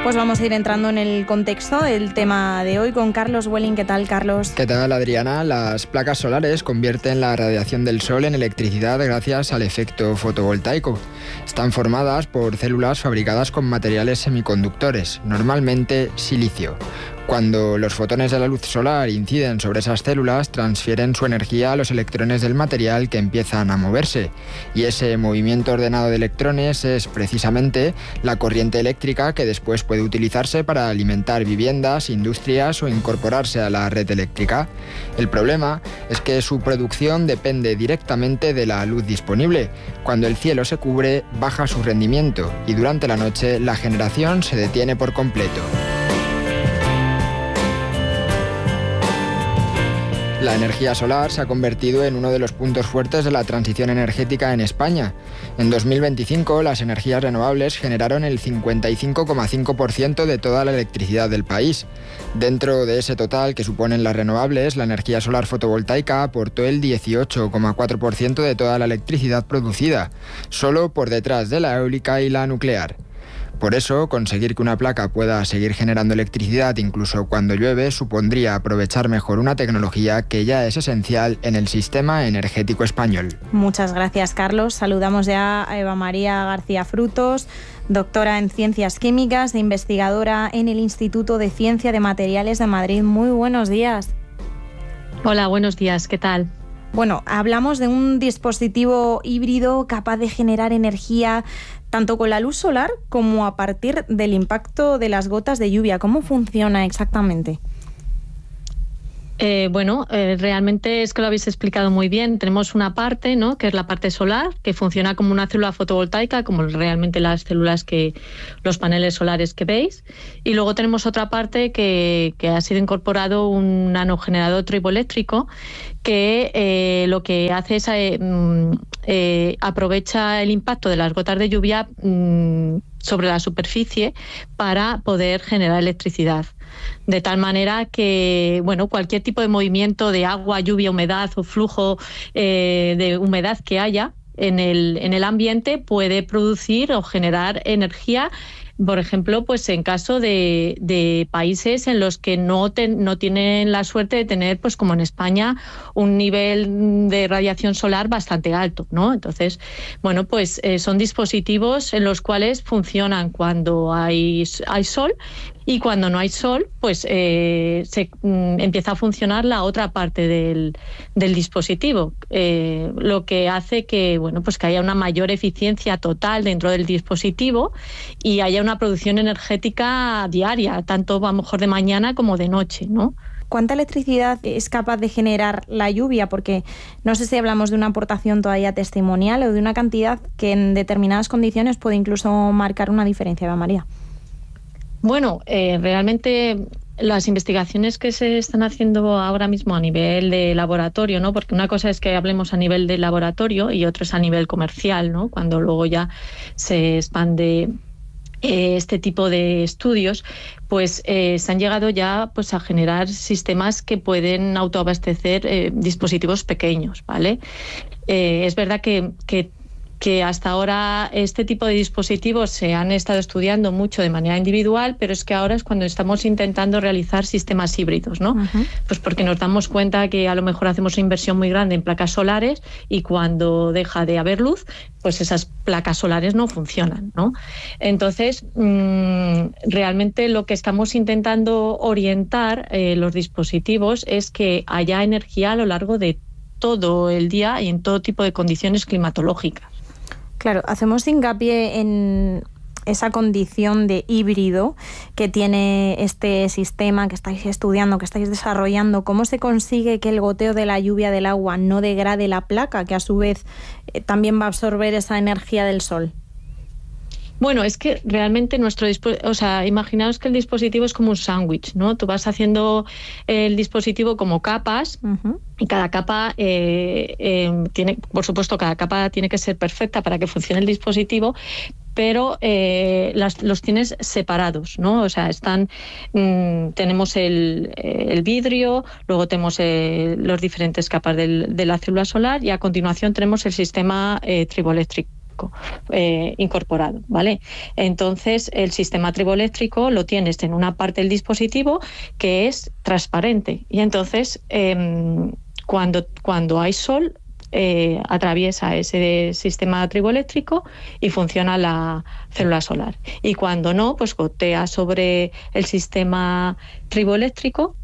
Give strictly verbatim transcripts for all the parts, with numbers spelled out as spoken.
Pues vamos a ir entrando en el contexto del tema de hoy con Carlos Welling. ¿Qué tal, Carlos? ¿Qué tal, Adriana? Las placas solares convierten la radiación del sol en electricidad gracias al efecto fotovoltaico. Están formadas por células fabricadas con materiales semiconductores, normalmente silicio. Cuando los fotones de la luz solar inciden sobre esas células, transfieren su energía a los electrones del material que empiezan a moverse. Y ese movimiento ordenado de electrones es precisamente la corriente eléctrica que después puede utilizarse para alimentar viviendas, industrias o incorporarse a la red eléctrica. El problema es que su producción depende directamente de la luz disponible. Cuando el cielo se cubre, baja su rendimiento y durante la noche la generación se detiene por completo. La energía solar se ha convertido en uno de los puntos fuertes de la transición energética en España. En dos mil veinticinco, las energías renovables generaron el cincuenta y cinco coma cinco por ciento de toda la electricidad del país. Dentro de ese total que suponen las renovables, la energía solar fotovoltaica aportó el dieciocho coma cuatro por ciento de toda la electricidad producida, solo por detrás de la eólica y la nuclear. Por eso, conseguir que una placa pueda seguir generando electricidad incluso cuando llueve supondría aprovechar mejor una tecnología que ya es esencial en el sistema energético español. Muchas gracias, Carlos. Saludamos ya a Eva María García Frutos, doctora en Ciencias Químicas e investigadora en el Instituto de Ciencia de Materiales de Madrid. Muy buenos días. Hola, buenos días. ¿Qué tal? Bueno, hablamos de un dispositivo híbrido capaz de generar energía tanto con la luz solar como a partir del impacto de las gotas de lluvia. ¿Cómo funciona exactamente? Eh, bueno, eh, realmente es que lo habéis explicado muy bien. Tenemos una parte, ¿no?, que es la parte solar, que funciona como una célula fotovoltaica, como realmente las células que, los paneles solares que veis. Y luego tenemos otra parte que, que ha sido incorporado un nanogenerador triboeléctrico que eh, lo que hace es eh, eh, aprovecha el impacto de las gotas de lluvia mm, sobre la superficie para poder generar electricidad. De tal manera que, bueno, cualquier tipo de movimiento de agua, lluvia, humedad o flujo eh, de humedad que haya en el, en el ambiente puede producir o generar energía. Por ejemplo, pues en caso de, de países en los que no, te, no tienen la suerte de tener, pues como en España, un nivel de radiación solar bastante alto, ¿no? Entonces, bueno, pues eh, son dispositivos en los cuales funcionan cuando hay, hay sol. Y cuando no hay sol, pues eh, se mm, empieza a funcionar la otra parte del, del dispositivo, eh, lo que hace que, bueno, pues que haya una mayor eficiencia total dentro del dispositivo y haya una producción energética diaria, tanto a lo mejor de mañana como de noche, ¿no? ¿Cuánta electricidad es capaz de generar la lluvia? Porque no sé si hablamos de una aportación todavía testimonial o de una cantidad que en determinadas condiciones puede incluso marcar una diferencia, Eva María. Bueno, eh, realmente las investigaciones que se están haciendo ahora mismo a nivel de laboratorio, ¿no? Porque una cosa es que hablemos a nivel de laboratorio y otra es a nivel comercial, ¿no? Cuando luego ya se expande eh, este tipo de estudios, pues eh, se han llegado ya pues a generar sistemas que pueden autoabastecer eh, dispositivos pequeños, ¿vale? Eh, es verdad que, que que hasta ahora este tipo de dispositivos se han estado estudiando mucho de manera individual, pero es que ahora es cuando estamos intentando realizar sistemas híbridos, ¿no? Uh-huh. Pues porque nos damos cuenta que a lo mejor hacemos una inversión muy grande en placas solares y cuando deja de haber luz, pues esas placas solares no funcionan, ¿no? Entonces, mmm, realmente lo que estamos intentando orientar eh, los dispositivos es que haya energía a lo largo de todo el día y en todo tipo de condiciones climatológicas. Claro, hacemos hincapié en esa condición de híbrido que tiene este sistema que estáis estudiando, que estáis desarrollando. ¿Cómo se consigue que el goteo de la lluvia del agua no degrade la placa, que a su vez eh, también va a absorber esa energía del sol? Bueno, es que realmente nuestro dispositivo, o sea, imaginaos que el dispositivo es como un sándwich, ¿no? Tú vas haciendo el dispositivo como capas uh-huh. y cada capa eh, eh, tiene, por supuesto, cada capa tiene que ser perfecta para que funcione el dispositivo, pero eh, las, los tienes separados, ¿no? O sea, están, mmm, tenemos el, el vidrio, luego tenemos eh, los diferentes capas del, de la célula solar y a continuación tenemos el sistema eh, triboeléctrico. triboeléctrico eh, incorporado, ¿vale? Entonces, el sistema triboeléctrico lo tienes en una parte del dispositivo que es transparente y entonces eh, cuando, cuando hay sol eh, atraviesa ese sistema triboeléctrico y funciona la célula solar. Y cuando no, pues gotea sobre el sistema triboeléctrico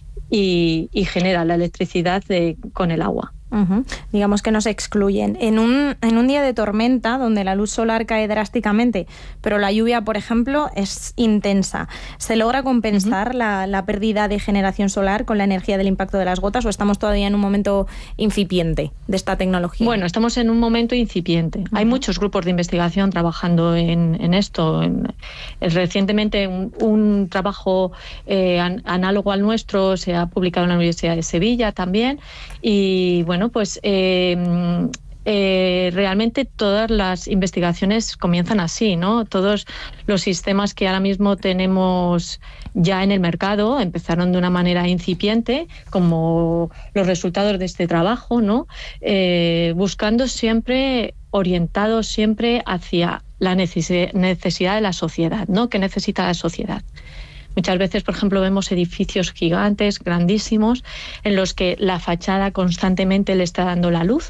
y, y genera la electricidad de, con el agua. Uh-huh. Digamos que no se excluyen. En un, en un día de tormenta, donde la luz solar cae drásticamente, pero la lluvia, por ejemplo, es intensa, ¿se logra compensar uh-huh. la, la pérdida de generación solar con la energía del impacto de las gotas o estamos todavía en un momento incipiente de esta tecnología? Bueno, estamos en un momento incipiente. Uh-huh. Hay muchos grupos de investigación trabajando en, en esto. En, recientemente un, un trabajo eh, an, análogo al nuestro se ha publicado en la Universidad de Sevilla también y bueno, pues eh, eh, realmente todas las investigaciones comienzan así, ¿no? Todos los sistemas que ahora mismo tenemos ya en el mercado empezaron de una manera incipiente, como los resultados de este trabajo, ¿no? Eh, buscando siempre, orientados siempre hacia la necesidad de la sociedad, ¿no? ¿Qué necesita la sociedad? Muchas veces, por ejemplo, vemos edificios gigantes, grandísimos, en los que la fachada constantemente le está dando la luz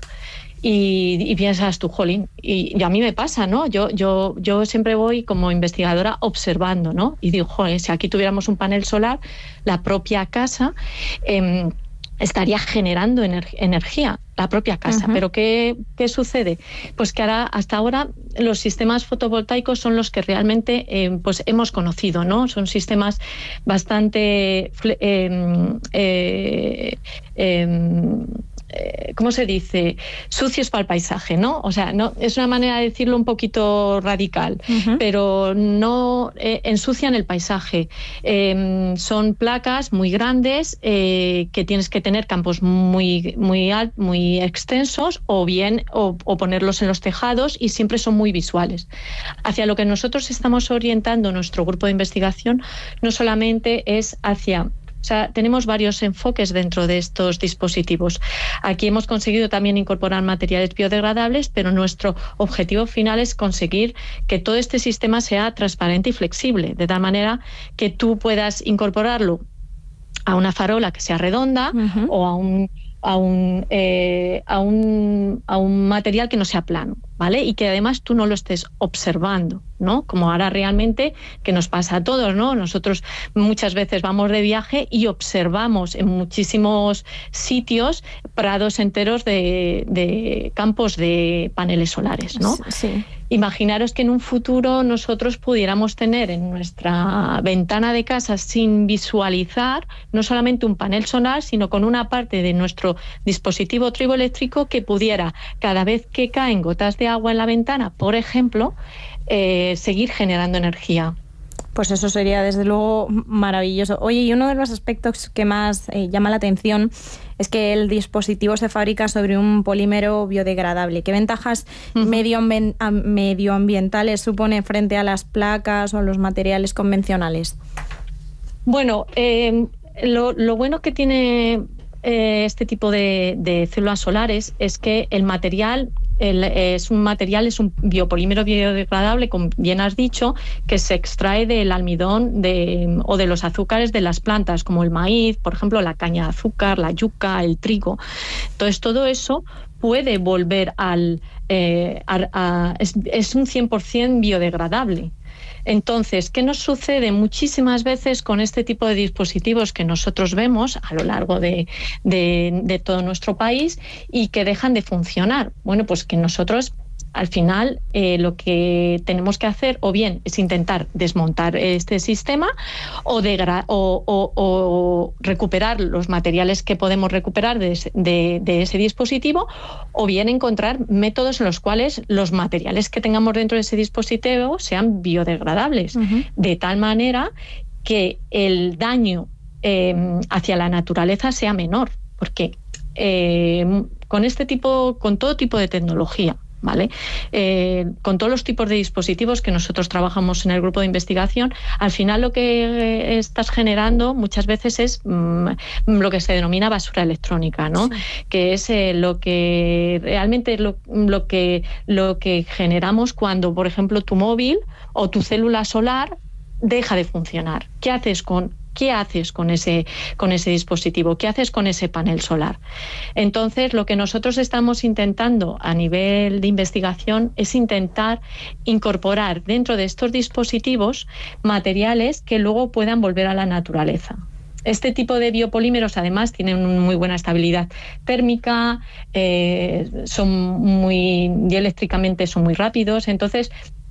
y, y piensas tú, jolín, y, y a mí me pasa, ¿no? Yo, yo, yo siempre voy como investigadora observando, ¿no? Y digo, joder, si aquí tuviéramos un panel solar, la propia casa eh, estaría generando ener- energía, la propia casa. Uh-huh. Pero ¿qué, qué sucede? Pues que ahora, hasta ahora los sistemas fotovoltaicos son los que realmente eh, pues hemos conocido, ¿no? Son sistemas bastante eh, eh, eh, ¿cómo se dice? Sucios para el paisaje, ¿no? O sea, no es una manera de decirlo un poquito radical, uh-huh. pero no eh, ensucian el paisaje. Eh, son placas muy grandes eh, que tienes que tener campos muy, muy altos, muy extensos o bien o, o ponerlos en los tejados y siempre son muy visuales. Hacia lo que nosotros estamos orientando nuestro grupo de investigación no solamente es hacia... O sea, tenemos varios enfoques dentro de estos dispositivos. Aquí hemos conseguido también incorporar materiales biodegradables, pero nuestro objetivo final es conseguir que todo este sistema sea transparente y flexible, de tal manera que tú puedas incorporarlo a una farola que sea redonda uh-huh. o a un A un, eh, a, un, a un material que no sea plano, ¿vale? Y que además tú no lo estés observando, ¿no? Como ahora realmente que nos pasa a todos, ¿no? Nosotros muchas veces vamos de viaje y observamos en muchísimos sitios prados enteros de, de campos de paneles solares, ¿no? Sí. Imaginaros que en un futuro nosotros pudiéramos tener en nuestra ventana de casa sin visualizar no solamente un panel solar, sino con una parte de nuestro dispositivo triboeléctrico que pudiera, cada vez que caen gotas de agua en la ventana, por ejemplo, eh, seguir generando energía. Pues eso sería desde luego maravilloso. Oye, y uno de los aspectos que más eh, llama la atención es que el dispositivo se fabrica sobre un polímero biodegradable. ¿Qué ventajas uh-huh. medioambi- medioambientales supone frente a las placas o los materiales convencionales? Bueno, eh, lo, lo bueno que tiene eh, este tipo de, de células solares es que el material El, es un material, es un biopolímero biodegradable, como bien has dicho, que se extrae del almidón de, o de los azúcares de las plantas, como el maíz, por ejemplo, la caña de azúcar, la yuca, el trigo. Entonces, todo eso puede volver al... Eh, a, a, es, es un cien por ciento biodegradable. Entonces, ¿qué nos sucede muchísimas veces con este tipo de dispositivos que nosotros vemos a lo largo de, de, de todo nuestro país y que dejan de funcionar? Bueno, pues que nosotros al final eh, lo que tenemos que hacer o bien es intentar desmontar este sistema o, degra- o, o, o recuperar los materiales que podemos recuperar de, de, de ese dispositivo, o bien encontrar métodos en los cuales los materiales que tengamos dentro de ese dispositivo sean biodegradables, uh-huh. de tal manera que el daño eh, hacia la naturaleza sea menor, porque eh, con este tipo, con todo tipo de tecnología, ¿vale? Eh, con todos los tipos de dispositivos que nosotros trabajamos en el grupo de investigación, al final lo que estás generando muchas veces es mmm, lo que se denomina basura electrónica, ¿no? Sí. Que es eh, lo que realmente lo, lo que lo que generamos cuando, por ejemplo, tu móvil o tu célula solar deja de funcionar. ¿Qué haces con ¿Qué haces con ese, con ese dispositivo? ¿Qué haces con ese panel solar? Entonces, lo que nosotros estamos intentando a nivel de investigación es intentar incorporar dentro de estos dispositivos materiales que luego puedan volver a la naturaleza. Este tipo de biopolímeros, además, tienen muy buena estabilidad térmica, eh, son muy, y eléctricamente son muy rápidos, entonces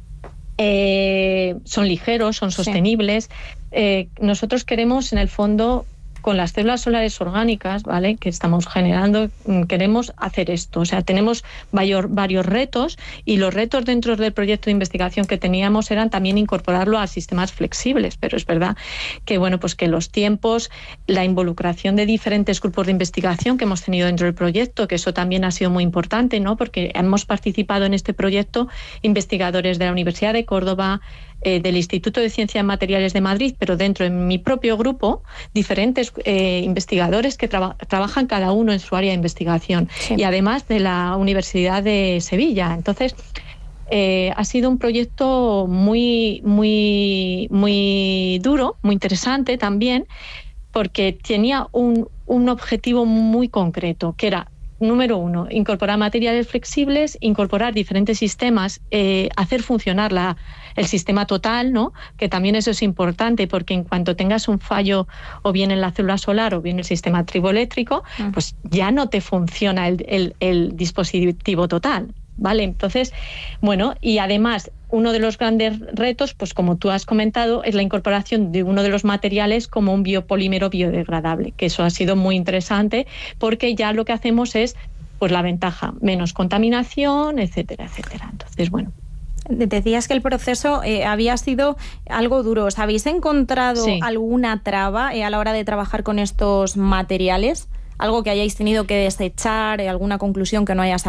eh, son ligeros, son sostenibles. Sí. Eh, nosotros queremos, en el fondo, con las células solares orgánicas, ¿vale?, que estamos generando, queremos hacer esto. O sea, tenemos varios, varios retos, y los retos dentro del proyecto de investigación que teníamos eran también incorporarlo a sistemas flexibles, pero es verdad que, bueno, pues que los tiempos, la involucración de diferentes grupos de investigación que hemos tenido dentro del proyecto, que eso también ha sido muy importante, ¿no?, porque hemos participado en este proyecto investigadores de la Universidad de Córdoba, eh, del Instituto de Ciencias de Materiales de Madrid, pero dentro de mi propio grupo, diferentes eh, investigadores que traba, trabajan cada uno en su área de investigación, sí. Y además de la Universidad de Sevilla. Entonces, eh, ha sido un proyecto muy, muy, muy duro, muy interesante también, porque tenía un, un objetivo muy concreto, que era, número uno, incorporar materiales flexibles, incorporar diferentes sistemas, eh, hacer funcionar la, el sistema total, ¿no?, que también eso es importante, porque en cuanto tengas un fallo o bien en la célula solar o bien el sistema triboeléctrico, uh-huh. pues ya no te funciona el, el, el dispositivo total, ¿vale? Entonces, bueno, y además uno de los grandes retos, pues como tú has comentado, es la incorporación de uno de los materiales como un biopolímero biodegradable, que eso ha sido muy interesante, porque ya lo que hacemos es, pues la ventaja, menos contaminación, etcétera, etcétera. Entonces, bueno. Decías que el proceso eh, había sido algo duro. ¿Os habéis encontrado sí. alguna traba eh, a la hora de trabajar con estos materiales? ¿Algo que hayáis tenido que desechar, eh, alguna conclusión que no hayas